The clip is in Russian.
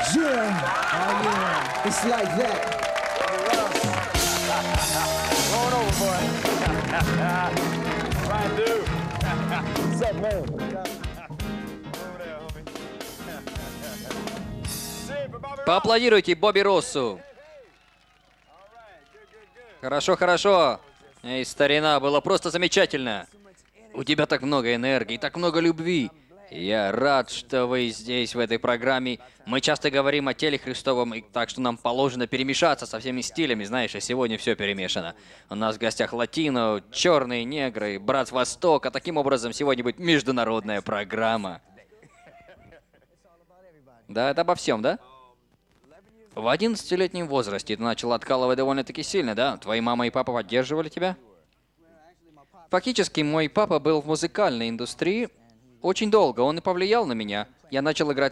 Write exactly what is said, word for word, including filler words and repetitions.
Yeah, oh yeah, it's like that. Rolling over, boy. Right, dude. What's up, man? Over there, homie. See, for Bobby Ross. Поаплодируйте Бобби Россу. All right, good, good, good. Хорошо, хорошо. Эй, старина, было просто замечательно. У тебя так много энергии, так много любви. Я рад, что вы здесь, в этой программе. Мы часто говорим о теле Христовом, и так что нам положено перемешаться со всеми стилями, знаешь, а сегодня все перемешано. У нас в гостях латино, черные, негры, брат с Востока. Таким образом, сегодня будет международная программа. Да, это обо всем, да? В одиннадцатилетнем возрасте ты начал откалывать довольно-таки сильно, да? Твои мама и папа поддерживали тебя? Фактически, мой папа был в музыкальной индустрии очень долго, он и повлиял на меня. Я начал играть